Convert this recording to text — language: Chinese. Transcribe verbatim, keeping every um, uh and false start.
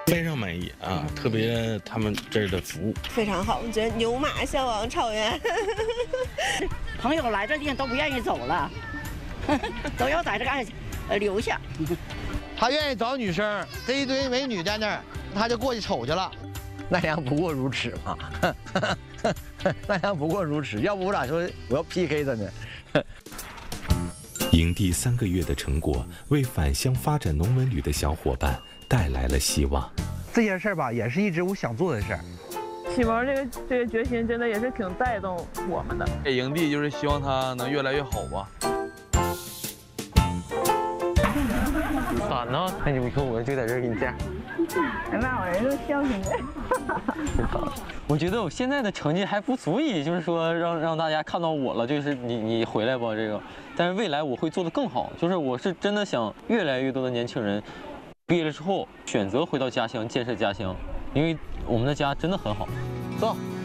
非常满意啊，特别他们这儿的服务非常好，我觉得牛马向往草原。 朋友来这地方都不愿意走了，都要在这嘎呃留下。 他愿意找女生，这一堆美女在那儿，他就过去瞅去了。那样不过如此嘛，那样不过如此，要不我咋说我要 P K 他呢？ 营地三个月的成果，为返乡发展农文旅的小伙伴带来了希望。 这件事儿吧，也是一直我想做的事儿。 启蒙这个这个决心真的也是挺带动我们的。 这营地就是希望它能越来越好吧。 咋呢？那你说我就在这儿给你这样。 那我人都笑死你。 我觉得我现在的成绩还不足以，就是说让让大家看到我了，就是你你回来吧这个。但是未来我会做得更好，就是我是真的想越来越多的年轻人毕业了之后选择回到家乡建设家乡，因为我们的家真的很好。 走。